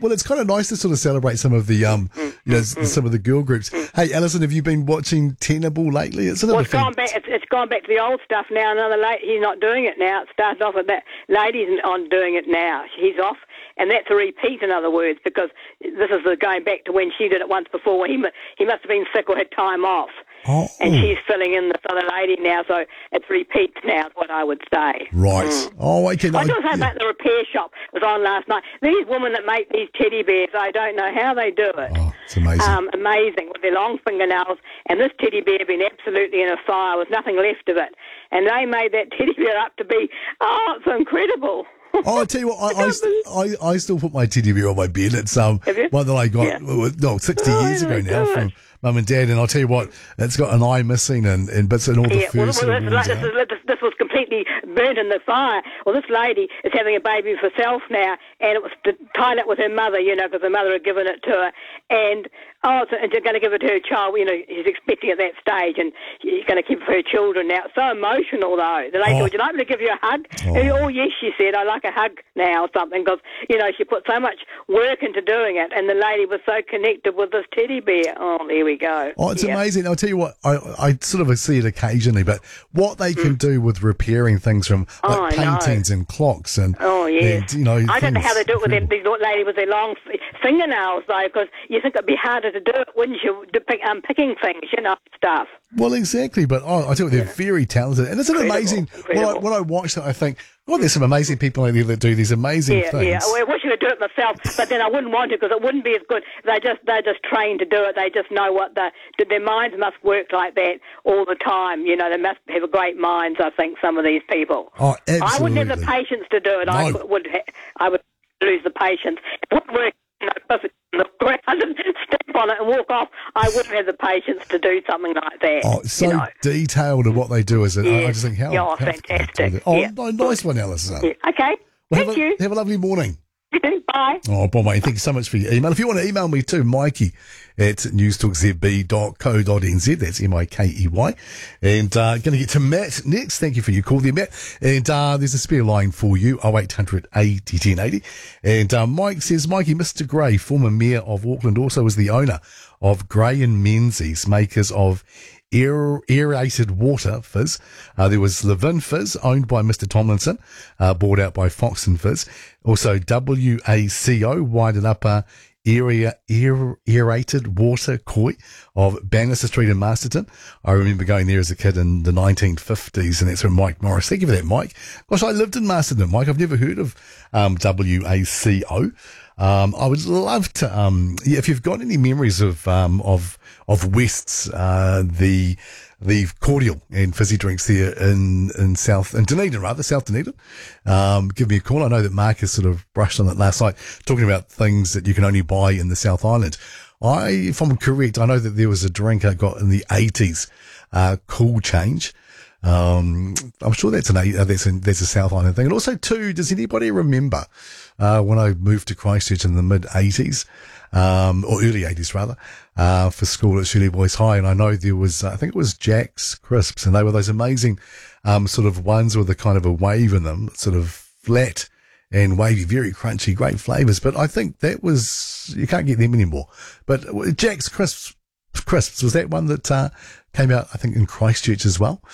Well, it's kind of nice to sort of celebrate some of the, some of the girl groups. Hey, Alison, have you been watching Tenable lately? It's gone back. It's gone back to the old stuff now. Another lady, he's not doing it now. It started off with that lady's on doing it now. He's off, and that's a repeat, in other words, because this is going back to when she did it once before. When he must have been sick or had time off. Oh. And she's filling in this other lady now, so it's repeats now, is what I would say. Right. Oh, okay. I just heard about the repair shop. It was on last night. These women that make these teddy bears, I don't know how they do it. Oh, it's amazing. Amazing, with their long fingernails. And this teddy bear had been absolutely in a fire with nothing left of it. And they made that teddy bear up to be, it's incredible. Oh, I tell you what, I still put my teddy bear on my bed. It's one that I got 60 years ago now from Mum and Dad, and I'll tell you what, it's got an eye missing and bits and all the fur. This was completely burnt in the fire. Well, this lady is having a baby for herself now, and it was tied up with her mother, because her mother had given it to her, and they're going to give it to her child. He's expecting at that stage, and he's going to keep it for her children now. It's so emotional, though. The lady said, "Would you like me to give you a hug?" Oh, yes, she said, "I like a hug now," or something, because she put so much work into doing it, and the lady was so connected with this teddy bear. Oh, there we go. Oh, it's amazing. I'll tell you what, I sort of see it occasionally, but what they can do with repairing things from paintings and clocks and yes. And, I don't know how they do it with them, these lady with their long fingernails, though, because you think it'd be harder to do it, wouldn't you? Picking things, stuff. Well, exactly, but I tell you, they're very talented, and it's amazing. When I watch that, I think, there's some amazing people out there that do these amazing things. Yeah, well, I wish I could do it myself, but then I wouldn't want to, because it wouldn't be as good. They're just trained to do it. They just know their minds must work like that all the time. They must have great minds, I think, some of these people. Oh, absolutely. I wouldn't have the patience to do it. No. I would lose the patience. It wouldn't work perfect on the ground and step on it and walk off. I wouldn't have the patience to do something like that. Oh, it's so detailed in what they do, isn't it? I just think, how fantastic. Nice one, Alison. Yeah. Okay, thank you. Have a lovely morning. Bye. Oh, Bob, mate, thank you so much for your email. If you want to email me too, Mikey at newstalkzb.co.nz. That's Mikey. And going to get to Matt next. Thank you for your call there, Matt. And there's a spare line for you, 0800 80 1080. And Mike says, Mikey, Mr. Gray, former mayor of Auckland, also was the owner of Gray and Menzies, makers of aerated water fizz. There was Levin Fizz, owned by Mr. Tomlinson, bought out by Fox and Fizz. Also WACO, Widen Upper aerated water koi of Bannister Street in Masterton. I remember going there as a kid in the 1950s, and that's from Mike Morris. Thank you for that, Mike. Gosh, I lived in Masterton, Mike. I've never heard of WACO. I would love to, if you've got any memories of West's, the cordial and fizzy drinks there in South Dunedin, give me a call. I know that Marcus sort of brushed on it last night, talking about things that you can only buy in the South Island. If I'm correct, I know that there was a drink I got in the 80s, Cool Change. I'm sure that's a South Island thing. And also too, does anybody remember, when I moved to Christchurch in the mid 80s, or early 80s rather, for school at Shirley Boys High, and I know there was, I think it was Jack's Crisps, and they were those amazing, sort of ones with a kind of a wave in them, sort of flat and wavy, very crunchy, great flavours. But I think that was, you can't get them anymore. But Jack's Crisps, was that one that, came out, I think, in Christchurch as well?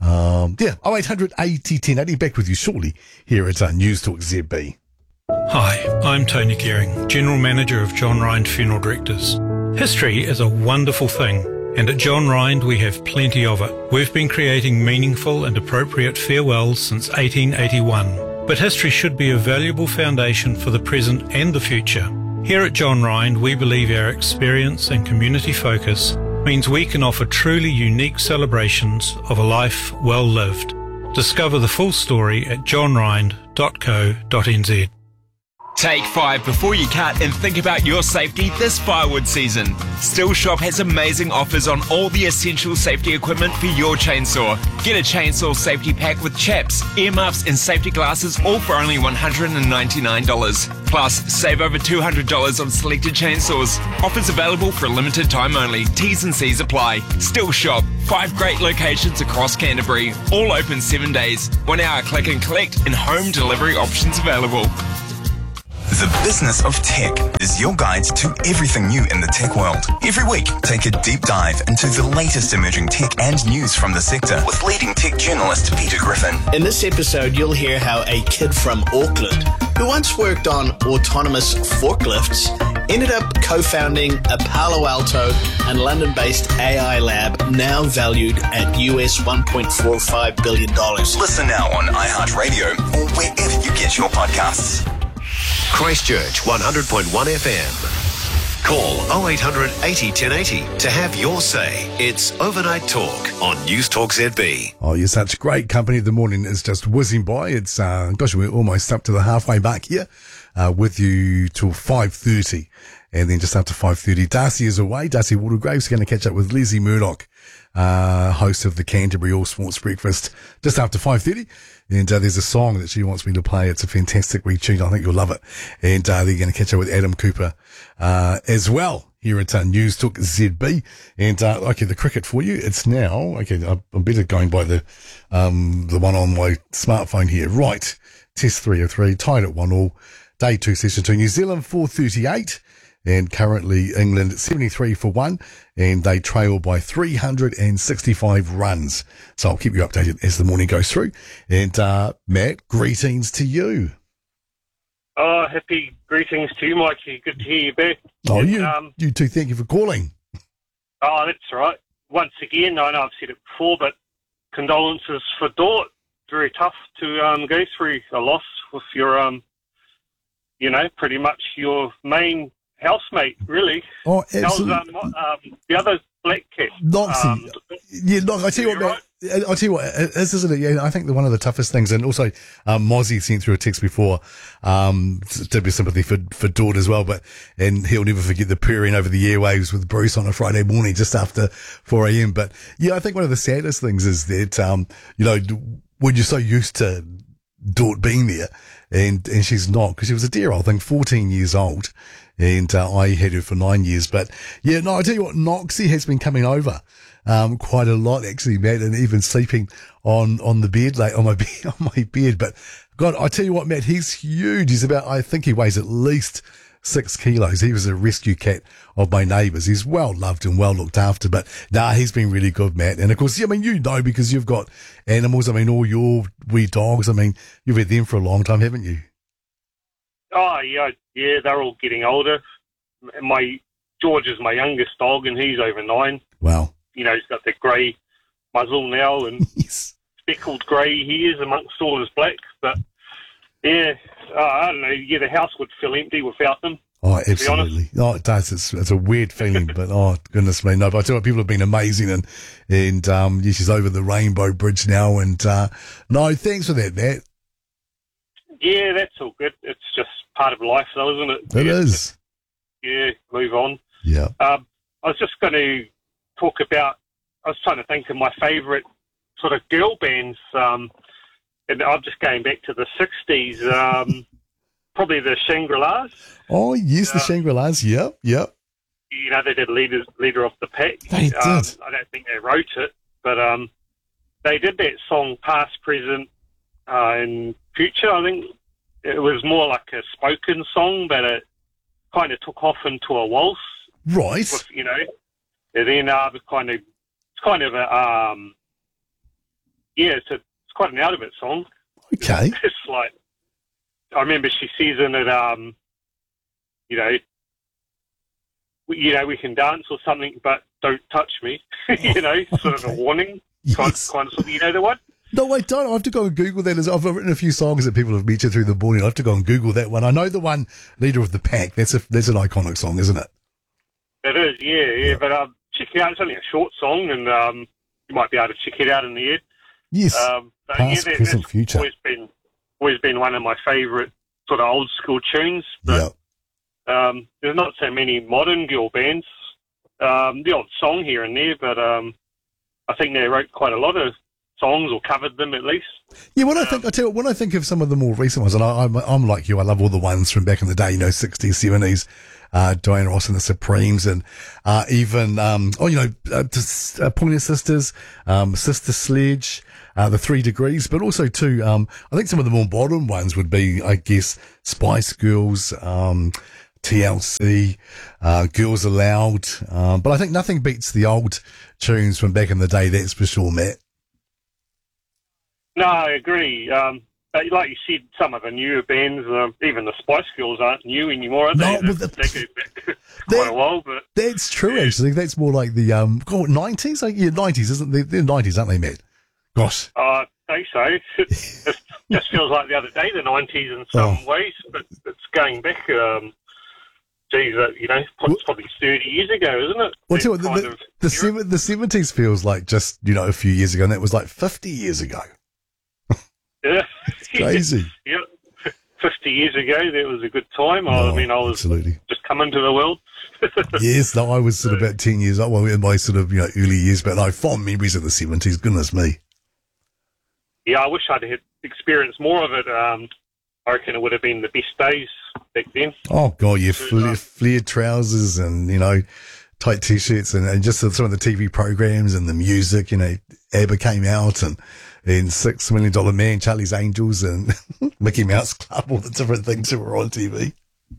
0800 80 1080, back with you shortly here at News Talk ZB. Hi, I'm Tony Gearing, General Manager of John Rind Funeral Directors. History is a wonderful thing, and at John Rind we have plenty of it. We've been creating meaningful and appropriate farewells since 1881, but history should be a valuable foundation for the present and the future. Here at John Rind, we believe our experience and community focus means we can offer truly unique celebrations of a life well lived. Discover the full story at johnrind.co.nz. Take 5 before you cut and think about your safety this firewood season. Still Shop has amazing offers on all the essential safety equipment for your chainsaw. Get a chainsaw safety pack with chaps, earmuffs and safety glasses, all for only $199. Plus, save over $200 on selected chainsaws. Offers available for a limited time only. T's and C's apply. Still Shop. 5 great locations across Canterbury. All open 7 days. 1 hour click and collect and home delivery options available. The Business of Tech is your guide to everything new in the tech world. Every week, take a deep dive into the latest emerging tech and news from the sector with leading tech journalist Peter Griffin. In this episode, you'll hear how a kid from Auckland, who once worked on autonomous forklifts, ended up co-founding a Palo Alto and London-based AI lab now valued at US $1.45 billion. Listen now on iHeartRadio or wherever you get your podcasts. Christchurch 100.1 FM. Call 0800 80 1080 to have your say. It's Overnight Talk on News Talk ZB. Oh, you're such great company. The morning is just whizzing by. It's, gosh, we're almost up to the halfway mark here, with you till 5:30. And then just after 5:30, Darcy is away. Darcy Watergraves is going to catch up with Leslie Murdoch, host of the Canterbury All Sports Breakfast, just after 5:30. And there's a song that she wants me to play. It's a fantastic retune. I think you'll love it. And they're going to catch up with Adam Cooper as well here at News Talk ZB. And okay, the cricket for you. It's now okay. I'm better going by the one on my smartphone here. Right, Test 303 tied at 1-1. Day 2, Session 2. New Zealand 438. And currently England 73 for 1, and they trail by 365 runs. So I'll keep you updated as the morning goes through. And Matt, greetings to you. Oh, happy greetings to you, Mikey. Good to hear you back. Oh, you too. Thank you for calling. Oh, that's right. Once again, I know I've said it before, but condolences for Dort. Very tough to go through a loss with your, pretty much your main housemate, really. Oh, absolutely. The other black cat. Noxie. I tell you what, Matt, I'll tell you what, isn't it? Yeah, I think one of the toughest things, and also Mozzie sent through a text before, to be sympathy for Dort as well, and he'll never forget the purring over the airwaves with Bruce on a Friday morning just after 4 a.m. But yeah, I think one of the saddest things is that, when you're so used to Dort being there, and she's not, because she was a dear old thing, 14 years old. And I had her for 9 years. But yeah, no, I tell you what, Noxie has been coming over quite a lot, actually, Matt, and even sleeping on the bed, like on my bed. But God, I tell you what, Matt, he's huge. I think he weighs at least 6 kilos. He was a rescue cat of my neighbours. He's well loved and well looked after. But he's been really good, Matt. And of course, because you've got animals. All your wee dogs. You've had them for a long time, haven't you? Oh, yeah, they're all getting older. George is my youngest dog, and he's over 9. Wow. He's got that grey muzzle now, and yes. Speckled grey he is amongst all his black. But, yeah, I don't know. Yeah, the house would feel empty without them. Oh, absolutely. Oh, it does. It's a weird feeling, but oh, goodness me. No, but I tell you what, people have been amazing, and she's over the Rainbow Bridge now, and no, thanks for that, Matt. Yeah, that's all good. It's just part of life, though, isn't it? It is. Move on. Yeah. I was just going to talk about, I was trying to think of my favourite sort of girl bands, and I'm just going back to the 60s, probably the Shangri-Las. Oh, yes, the Shangri-Las, yep. They did Leader of the Pack. They did. I don't think they wrote it, but they did that song Past, Present, and Future. I think it was more like a spoken song, but it kind of took off into a waltz. Right. With, and then it's kind of a, it's quite an out of it song. Okay. It's like, I remember she says in it, we can dance or something, but don't touch me. Sort of a warning. Yes. Kind of, the one. No, I don't. I have to go and Google that. I've written a few songs that people have mentioned through the morning. I have to go and Google that one. I know the one, Leader of the Pack. That's an iconic song, isn't it? It is, yeah. But check it out. It's only a short song, and you might be able to check it out in the end. Yes. Past, present, future. Always been one of my favourite sort of old school tunes. But, there's not so many modern girl bands. The odd song here and there, but I think they wrote quite a lot of songs or covered them at least. Yeah, when I think of some of the more recent ones, and I'm like you, I love all the ones from back in the day, 60s, 70s, Diana Ross and the Supremes, and even Pointer Sisters, Sister Sledge, the 3 Degrees, but also too, I think some of the more modern ones would be, I guess, Spice Girls, TLC, Girls Aloud. But I think nothing beats the old tunes from back in the day, that's for sure, Matt. No, I agree. Like you said, some of the newer bands, even the Spice Girls aren't new anymore, are they? No, well, they go back quite a while, but... That's true, actually. That's more like the 90s? Like, yeah, 90s, isn't they? They're 90s, aren't they, Matt? Gosh. I think so. It just feels like the other day, the 90s in some ways, but it's going back... it's probably 30 years ago, isn't it? Well, tell you what, the 70s feels like just, a few years ago, and that was like 50 years ago. Yeah. It's crazy. Yeah. 50 years ago, that was a good time. I was absolutely just coming to the world. Yes, no, I was sort of about 10 years old, in my sort of, early years, but I fond memories of the 70s, goodness me. Yeah, I wish I'd had experienced more of it. I reckon it would have been the best days back then. Oh, God, yeah, flared trousers and, tight T-shirts and just some of the TV programs and the music, ABBA came out and $6 Million Man, Charlie's Angels and Mickey Mouse Club, all the different things that were on TV.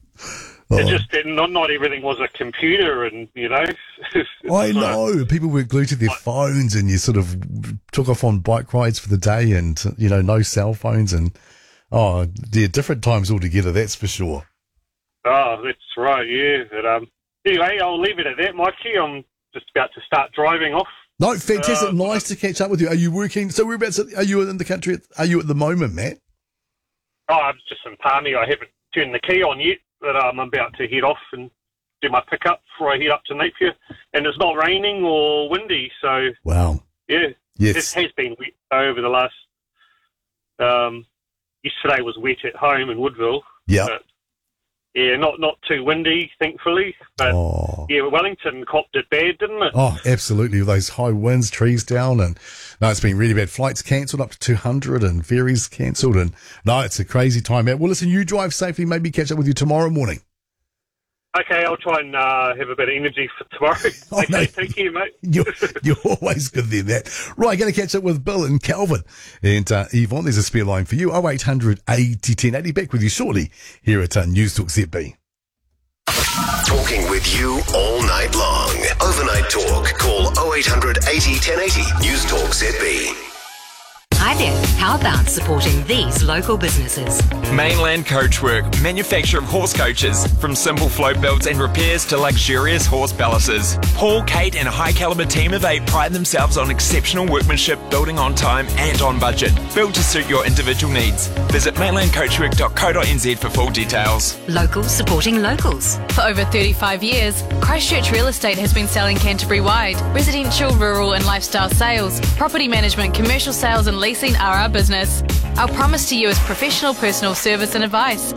Not everything was a computer and, I know. People were glued to their phones and you sort of took off on bike rides for the day and, no cell phones and, they're different times altogether, that's for sure. Oh, that's right, yeah. But, anyway, I'll leave it at that, Mikey. I'm just about to start driving off. No, fantastic. Nice to catch up with you. Are you working? So are you in the country? Are you at the moment, Matt? Oh, I'm just in Palmy. I haven't turned the key on yet, but I'm about to head off and do my pickup before I head up to Napier. And it's not raining or windy, so... Wow. Yeah. Yes. It has been wet over the last... yesterday was wet at home in Woodville. Yeah. Yeah, not too windy, thankfully. But, yeah, Wellington copped it bad, didn't it? Oh, absolutely. Those high winds, trees down, and no, it's been really bad. Flights cancelled up to 200 and ferries cancelled. And no, it's a crazy time out. Well, listen, you drive safely. Maybe catch up with you tomorrow morning. Okay, I'll try and have a bit of energy for tomorrow. Okay, take care, mate. You're always good there, Matt. Right, going to catch up with Bill and Calvin. And Yvonne, there's a spare line for you. 0800 80 1080. Back with you shortly here at News Talk ZB. Talking with you all night long. Overnight Talk. Call 0800 80 1080. News Talk ZB. Hi there. How about supporting these local businesses? Mainland Coachwork, manufacturer of horse coaches. From simple float builds and repairs to luxurious horse palaces. Paul, Kate and a high caliber team of 8 pride themselves on exceptional workmanship, building on time and on budget. Built to suit your individual needs. Visit mainlandcoachwork.co.nz for full details. Locals supporting locals. For over 35 years, Christchurch Real Estate has been selling Canterbury-wide. Residential, rural and lifestyle sales, property management, commercial sales and leasing are our business. Our promise to you is professional personal service and advice.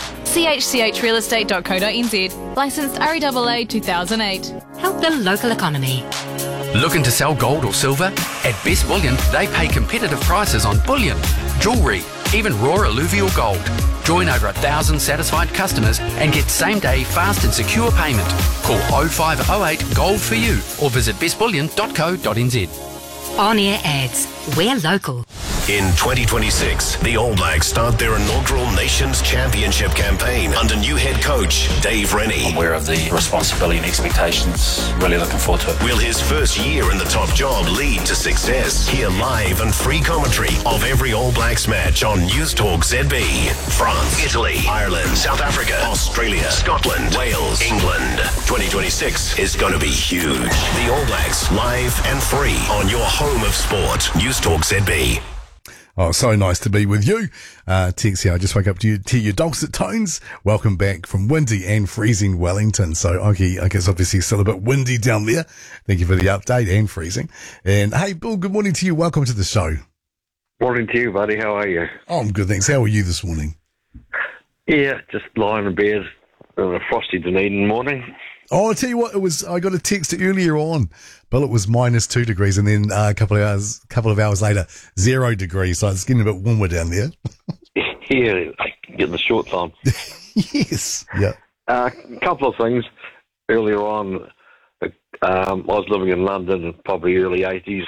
chchrealestate.co.nz. Licensed REAA 2008. Help the local economy. Looking to sell gold or silver? At Best Bullion, they pay competitive prices on bullion, jewellery, even raw alluvial gold. Join over 1,000 satisfied customers and get same-day fast and secure payment. Call 0508 Gold for you or visit bestbullion.co.nz. On-air ads. We're local. In 2026, the All Blacks start their inaugural Nations Championship campaign under new head coach Dave Rennie. I'm aware of the responsibility and expectations. Really looking forward to it. Will his first year in the top job lead to success? Hear live and free commentary of every All Blacks match on News Talk ZB. France, Italy, Ireland, South Africa, Australia, Scotland, Wales, England. 2026 is going to be huge. The All Blacks live and free on your home of sport. News Talk ZB. Oh, so nice to be with you. Tex here, I just woke up to hear your dulcet tones. Welcome back from windy and freezing Wellington. So, okay, I guess obviously still a bit windy down there. Thank you for the update and freezing. And hey, Bill, good morning to you. Welcome to the show. Morning to you, buddy. How are you? Oh, I'm good, thanks. How are you this morning? Yeah, just lying in bed on a frosty Dunedin morning. Oh, I'll tell you what, I got a text earlier on, Bill, it was -2 degrees, and then a couple of hours later, 0 degrees, so it's getting a bit warmer down there. Yeah, getting the short time. Yes. Yeah. A couple of things. Earlier on, I was living in London, probably early 80s,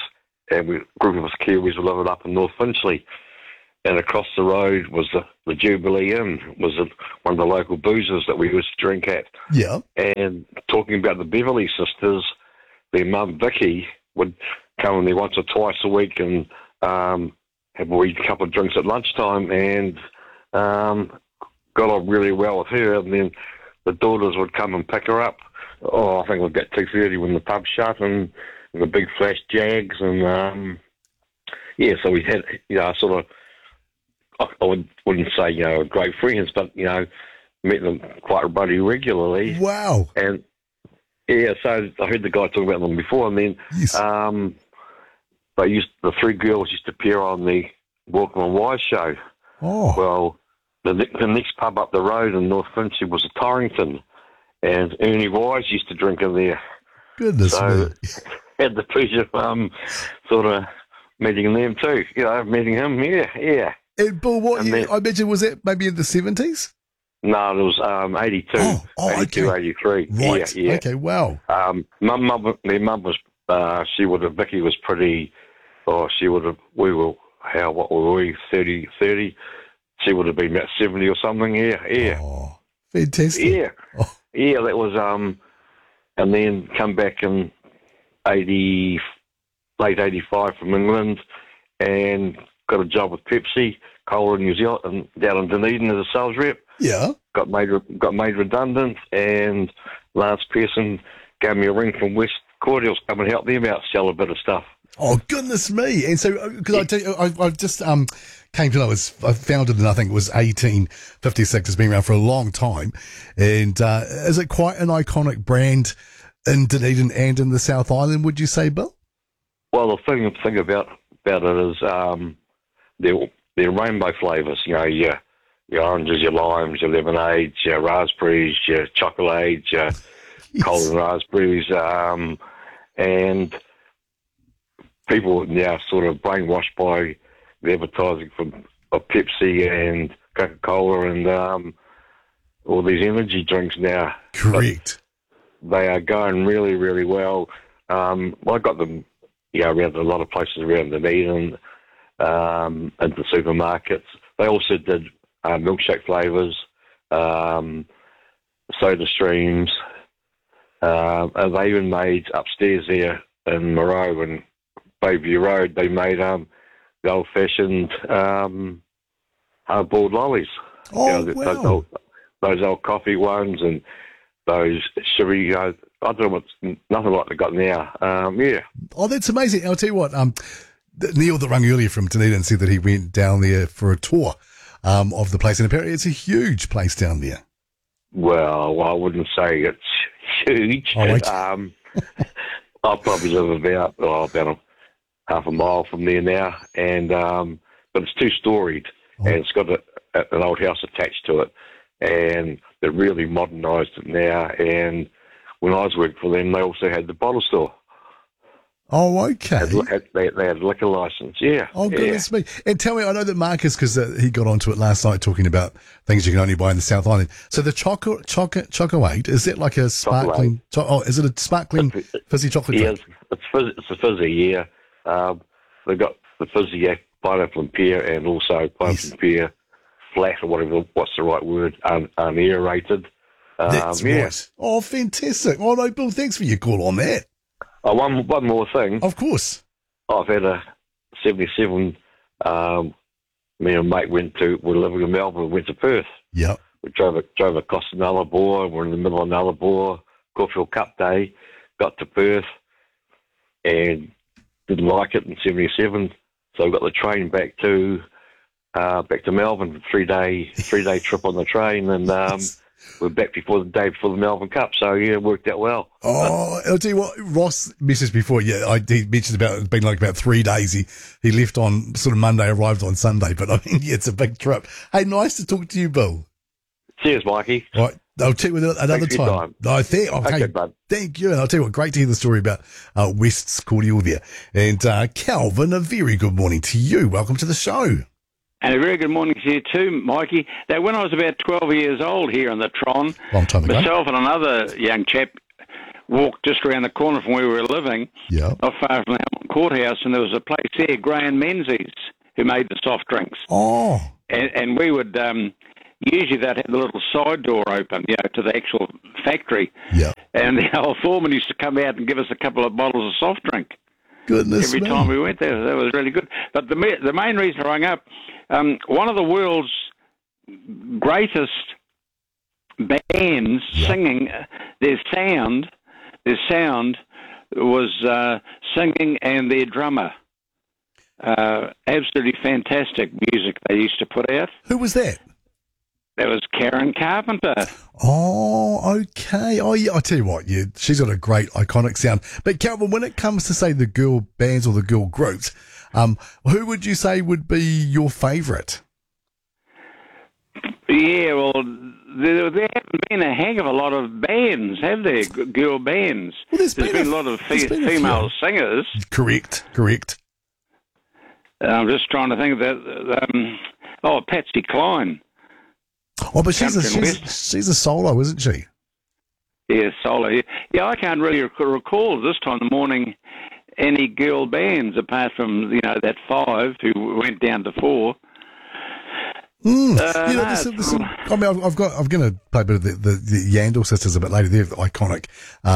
and a group of us Kiwis were living up in North Finchley. And across the road was the Jubilee Inn, was one of the local boozers that we used to drink at. Yeah. And talking about the Beverley sisters, their mum Vicky would come in there once or twice a week and have a wee couple of drinks at lunchtime, and got on really well with her. And then the daughters would come and pick her up. I think it was about 2:30 when the pub shut, and the big flash Jags, and so we had, sort of, I wouldn't say, great friends, but, met them quite bloody regularly. Wow. And, so I heard the guy talk about them before, and then the three girls used to appear on the Walkman and Wise show. Oh. Well, the next pub up the road in North Finchley was a Torrington, and Ernie Wise used to drink in there. Goodness me. Had the pleasure of sort of meeting them too. Meeting him, yeah. And Bill, what year, I imagine, was that maybe in the 70s? No, it was 82, 82, okay. 83. Right, yeah. Okay, wow. My mum was, Vicky was pretty, what were we, 30? She would have been about 70 or something, yeah. Oh, fantastic. Yeah. Oh. Yeah, that was, and then come back in late 85 from England, and got a job with Pepsi, Cola in New Zealand, and down in Dunedin as a sales rep. Yeah. Got made redundant, and Lance Pearson gave me a ring from West Cordials, come and help them out, sell a bit of stuff. Oh, goodness me. And so, because I tell you, I've just came to know I founded in, I think it was 1856. It's been around for a long time. And is it quite an iconic brand in Dunedin and in the South Island, would you say, Bill? Well, the thing about it is they're rainbow flavours. Your oranges, your limes, your lemonades, your raspberries, your chocolate, your cold and raspberries, and people are now sort of brainwashed by the advertising of Pepsi and Coca-Cola and all these energy drinks now. Correct. But they are going really, really well. I got them around a lot of places around Dunedin, and the supermarkets. They also did milkshake flavours, soda streams, and they even made upstairs there in Moreau and Bayview Road, they made the old-fashioned hard-boiled lollies. Oh, wow. Those old coffee ones and those sugary, I don't know what's nothing like they got now. Yeah. Oh, that's amazing. I'll tell you what, Neil that rang earlier from Dunedin said that he went down there for a tour of the place, and apparently it's a huge place down there. Well, I wouldn't say it's huge. Oh, right. I probably live about half a mile from there now, and but it's two-storied, and it's got an old house attached to it, and they're really modernised it now. And when I was working for them, they also had the bottle store. Oh, okay. They had a liquor licence, yeah. Oh, goodness me. And tell me, I know that Marcus, because he got onto it last night talking about things you can only buy in the South Island. So the Choco-8, is that like a sparkling... is it a sparkling fizzy chocolate drink? It's a fizzy, yeah. They've got the fizzy pineapple and pear, and also pineapple and pear flat, or whatever, what's the right word, unaerated. That's right. Oh, fantastic. Oh, no, Bill, thanks for your call on that. One more thing. Of course. I've had a 77. Me and a mate we're living in Melbourne, went to Perth. Yep. We drove across the Nullarbor. We're in the middle of Nullarbor, Caulfield Cup Day. Got to Perth and didn't like it in 77. So we got the train back to Melbourne. 3-day trip on the train, and we're back before the day before the Melbourne Cup. So yeah, it worked out well. Oh, I'll tell you what, Ross messaged before. Yeah, he mentioned it's been like about 3 days. He left on sort of Monday, arrived on Sunday. But I mean, yeah, it's a big trip. Hey, nice to talk to you, Bill. Cheers, Mikey. All right, I'll check with you another time. No, okay, bud. Thank you. And I'll tell you what, great to hear the story about West's Cordial there. And Calvin, a very good morning to you. Welcome to the show. And a very good morning to you too, Mikey. Now, when I was about 12 years old here on the Tron, long time ago, myself and another young chap, walked just around the corner from where we were living, not far from the Hamilton Courthouse, and there was a place there, Graham Menzies, who made the soft drinks. Oh. And we would, usually they'd have the little side door open, to the actual factory. Yeah. And the old foreman used to come out and give us a couple of bottles of soft drink. Goodness Every time we went there. That was really good. But the main reason I rang up, one of the world's greatest bands singing, their sound was singing, and their drummer. Absolutely fantastic music they used to put out. Who was that? That was Karen Carpenter. Oh, okay. Oh, yeah, I tell you what, she's got a great, iconic sound. But, Calvin, when it comes to, say, the girl bands or the girl groups, who would you say would be your favourite? Yeah, well, there haven't been a heck of a lot of bands, have there? Girl bands. Well, there's been a lot of female singers. Correct. I'm just trying to think of that. Patsy Cline. Oh, but she's a solo, isn't she? Yeah, solo. Yeah, I can't really recall this time of the morning any girl bands apart from that 5 who went down to 4. I'm going to play a bit of the Yandel sisters a bit later. They're iconic,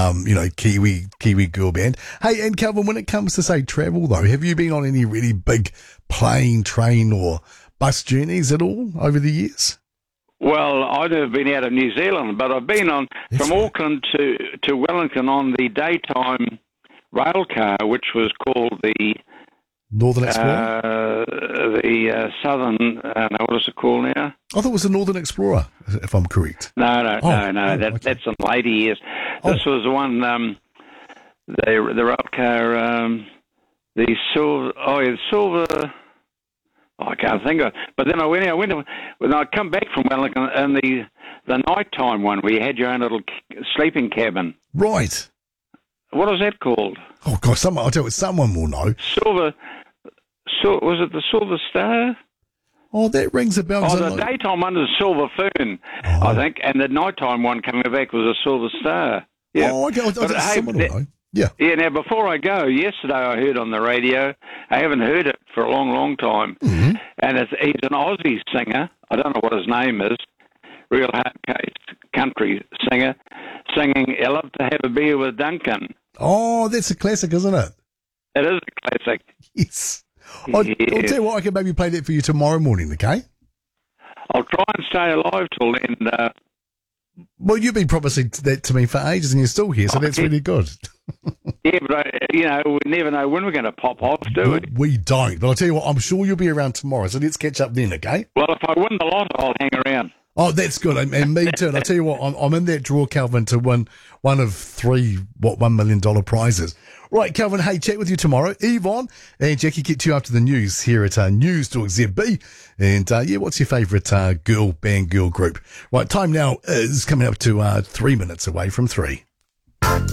Kiwi girl band. Hey, and Calvin, when it comes to, say, travel, though, have you been on any really big plane, train, or bus journeys at all over the years? Well, I've never been out of New Zealand, but I've been from Auckland to Wellington on the daytime rail car, which was called the Northern Explorer? The Southern, what is it called now? I thought it was the Northern Explorer, if I'm correct. No, that's in later years. This was the one, the rail car, the silver, I can't think of it. But then when I come back from Wellington, and the nighttime one, where you had your own little sleeping cabin. Right. What is that called? Oh, gosh, I'll tell you, someone will know. Was it the Silver Star? Oh, that rings a bell. The daytime one is Silver Fern, I think, and the nighttime one coming back was a Silver Star. Yeah. Oh, okay. Someone will know. Yeah. Yeah, now, before I go, yesterday I heard on the radio, I haven't heard it for a long, long time, and he's an Aussie singer. I don't know what his name is, real hard-case country singer, singing "I Love to Have a Beer with Duncan." Oh, that's a classic, isn't it? It is a classic. Yes. I'll tell you what, I can maybe play that for you tomorrow morning, okay? I'll try and stay alive till then. Well, you've been promising that to me for ages, and you're still here, so that's really good. Yeah, but we never know when we're going to pop off, do we? We don't. But I'll tell you what, I'm sure you'll be around tomorrow, so let's catch up then, okay? Well, if I win the lot, I'll hang around. Oh, that's good, and me too. And I'll tell you what, I'm in that draw, Calvin, to win one of 3 $1 million prizes. Right, Calvin, hey, chat with you tomorrow. Yvonne and Jackie get you after the news here at News Talk ZB. And, what's your favourite girl band, girl group? Right, time now is coming up to 3 minutes away from 3.